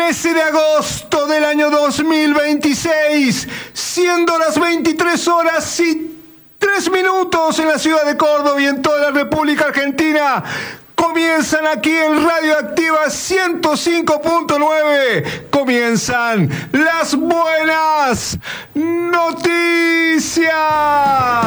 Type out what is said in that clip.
13 de agosto del año 2026, siendo las 23 horas y 3 minutos en la ciudad de Córdoba y en toda la República Argentina. Comienzan aquí en Radioactiva 105.9. Comienzan las buenas noticias.